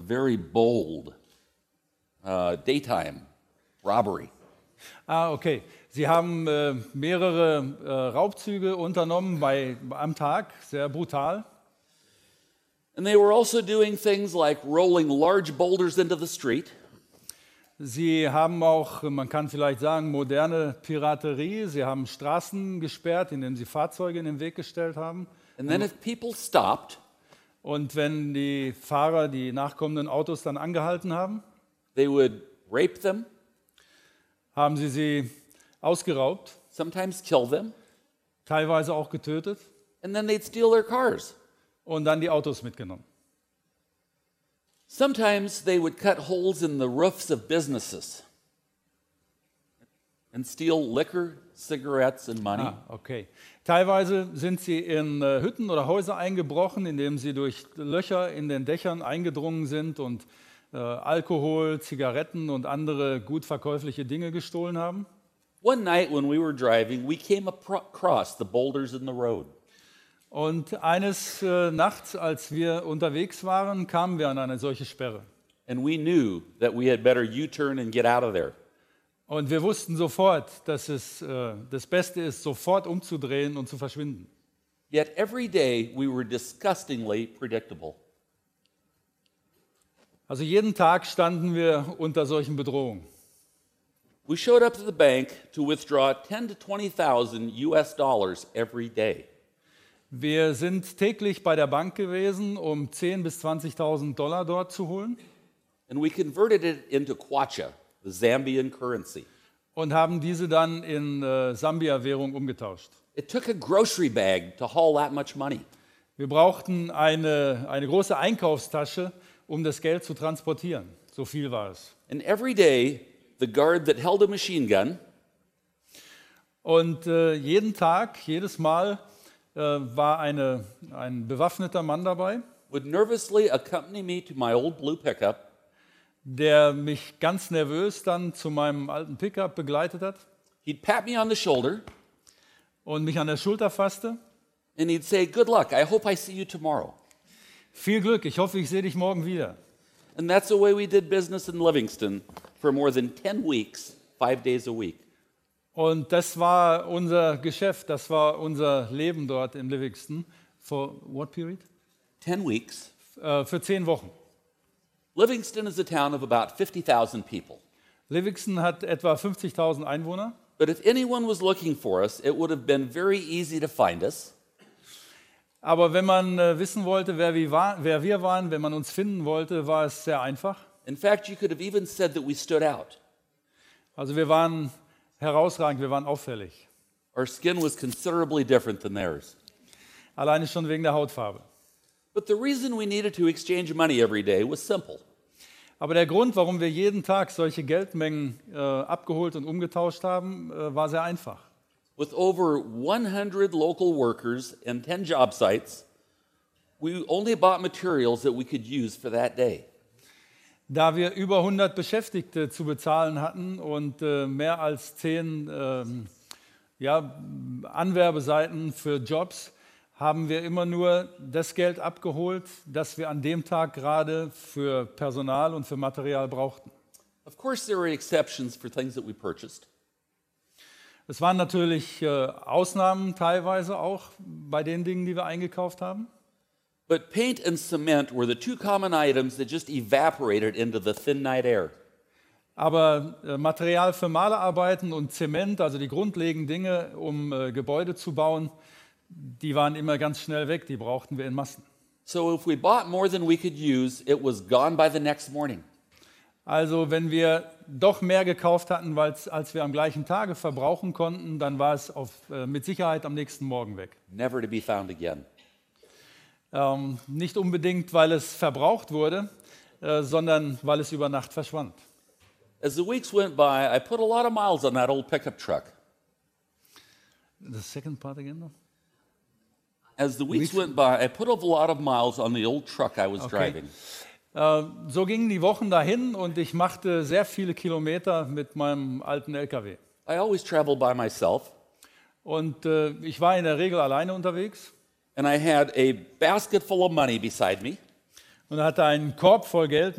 very bold daytime robbery. Okay. Sie haben mehrere Raubzüge unternommen am Tag, sehr brutal. And they were also doing things like rolling large boulders into the street. Sie haben auch, man kann vielleicht sagen, moderne Piraterie. Sie haben Straßen gesperrt, indem sie Fahrzeuge in den Weg gestellt haben. And then if people stopped, Und wenn die Fahrer die nachkommenden Autos dann angehalten haben, they would rape them, haben sie ausgeraubt, sometimes kill them, teilweise auch getötet and then they'd steal their cars. und dann die Autos mitgenommen. Sometimes they would cut holes in the roofs of businesses and steal liquor, cigarettes, and money. Okay. Teilweise sind sie in Hütten oder Häuser eingebrochen, indem sie durch Löcher in den Dächern eingedrungen sind und Alkohol, Zigaretten und andere gut verkäufliche Dinge gestohlen haben. One night when we were driving, we came across the boulders in the road. Und eines Nachts, als wir unterwegs waren, kamen wir an eine solche Sperre. And we knew that we had better U-turn and get out of there. Und wir wussten sofort, dass es das Beste ist, sofort umzudrehen und zu verschwinden. Yet every day we were disgustingly predictable. Also jeden Tag standen wir unter solchen Bedrohungen. We showed up to the bank to withdraw 10 to 20,000 US dollars every day. Wir sind täglich bei der Bank gewesen, um 10.000 bis 20.000 Dollar dort zu holen And we converted it into Kwacha, the Zambian currency. und haben diese dann in Sambia-Währung umgetauscht. It took a grocery bag to haul that much money. Wir brauchten eine große Einkaufstasche, um das Geld zu transportieren. So viel war es. And every day, the guard that held a machine gun Und jeden Tag, jedes Mal war ein bewaffneter Mann dabei, would nervously accompany me to my old blue pickup der mich ganz nervös dann zu meinem alten Pickup begleitet hat He'd pat me on the shoulder und mich an der Schulter fasste. and he'd say, "Good luck. I hope I see you tomorrow." Viel Glück, ich hoffe, ich sehe dich morgen wieder. And that's the way we did business in Livingston for more than 10 weeks, 5 days a week. Und das war unser Geschäft, das war unser Leben dort in Livingston. For what period? 10 weeks. Für 10 Wochen. Livingston is a town of about 50,000 people. Livingston hat etwa 50.000 Einwohner. But if anyone was looking for us, it would have been very easy to find us. Aber wenn man wissen wollte, wer wir waren, wenn man uns finden wollte, war es sehr einfach. In fact, you could have even said that we stood out. Also wir waren herausragend, wir waren auffällig. Our skin was considerably different than theirs. Alleine schon wegen der Hautfarbe. But the reason we needed to exchange money every day was simple. Aber der Grund, warum wir jeden Tag solche Geldmengen abgeholt und umgetauscht haben, war sehr einfach. With over 100 local workers and 10 job sites, we only bought materials that we could use for that day. Da wir über 100 Beschäftigte zu bezahlen hatten und mehr als 10 Anwerbeseiten für Jobs, haben wir immer nur das Geld abgeholt, das wir an dem Tag gerade für Personal und für Material brauchten. Of course, there were exceptions for things that we purchased. Es waren natürlich Ausnahmen teilweise auch bei den Dingen, die wir eingekauft haben. But paint and cement were the two common items that just evaporated into the thin night air. Aber Material für Malerarbeiten und Zement, also die grundlegenden Dinge, um Gebäude zu bauen, die waren immer ganz schnell weg, die brauchten wir in Massen. So if we bought more than we could use, it was gone by the next morning. Also wenn wir doch mehr gekauft hatten, als wir am gleichen Tage verbrauchen konnten, dann war es mit Sicherheit am nächsten Morgen weg. Never to be found again. Nicht unbedingt, weil es verbraucht wurde, sondern weil es über Nacht verschwand. As the weeks went by, I put a lot of miles on that old pickup truck. The second part again? As the weeks went by, I put a lot of miles on the old truck I was driving. So gingen die Wochen dahin und ich machte sehr viele Kilometer mit meinem alten LKW. I always traveled by myself. Und ich war in der Regel alleine unterwegs. And I had a basket full of money beside me. Und hatte einen Korb voll Geld